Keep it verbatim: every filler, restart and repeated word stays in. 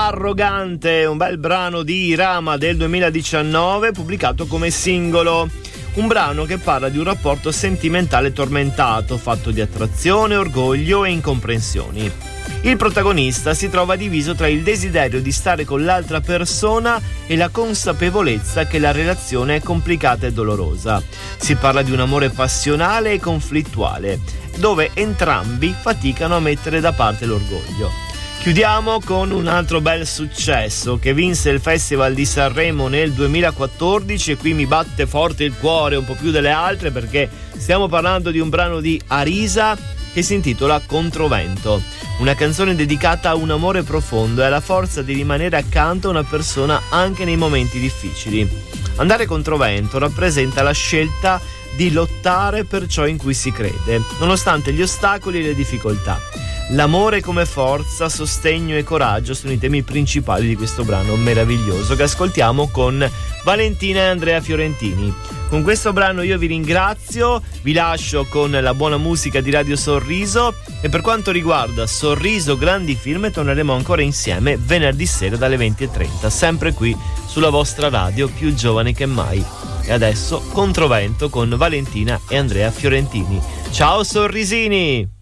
Arrogante, un bel brano di Rama del duemiladiciannove pubblicato come singolo. Un brano che parla di un rapporto sentimentale tormentato, fatto di attrazione, orgoglio e incomprensioni. Il protagonista si trova diviso tra il desiderio di stare con l'altra persona e la consapevolezza che la relazione è complicata e dolorosa. Si parla di un amore passionale e conflittuale, dove entrambi faticano a mettere da parte l'orgoglio. Chiudiamo con un altro bel successo che vinse il Festival di Sanremo nel duemilaquattordici, e qui mi batte forte il cuore un po' più delle altre perché stiamo parlando di un brano di Arisa che si intitola Controvento, una canzone dedicata a un amore profondo e alla forza di rimanere accanto a una persona anche nei momenti difficili. Andare controvento rappresenta la scelta di lottare per ciò in cui si crede, nonostante gli ostacoli e le difficoltà. L'amore come forza, sostegno e coraggio sono i temi principali di questo brano meraviglioso che ascoltiamo con Valentina e Andrea Fiorentini. Con questo brano io vi ringrazio, vi lascio con la buona musica di Radio Sorriso e per quanto riguarda Sorriso Grandi Film torneremo ancora insieme venerdì sera dalle venti e trenta, sempre qui sulla vostra radio più giovane che mai. E adesso Controvento con Valentina e Andrea Fiorentini. Ciao sorrisini!